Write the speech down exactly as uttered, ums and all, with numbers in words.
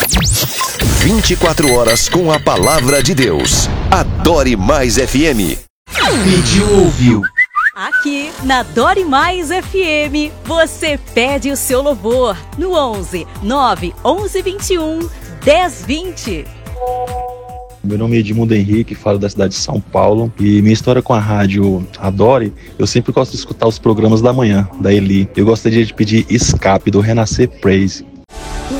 vinte e quatro horas com a palavra de Deus. Adore Mais F M. Pediu, ouviu. Aqui na Adore Mais F M, você pede o seu louvor no onze nove onze vinte e um dez vinte. Meu nome é Edmundo Henrique, falo da cidade de São Paulo, e minha história com a rádio Adore, eu sempre gosto de escutar os programas da manhã, da Eli. Eu gostaria de pedir Escape, do Renascer Praise.